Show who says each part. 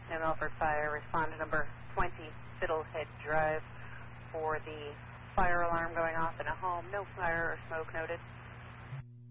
Speaker 1: New Milford Fire, respond to number 20 Fiddlehead Drive for the fire alarm going off in a home. No fire or smoke noted.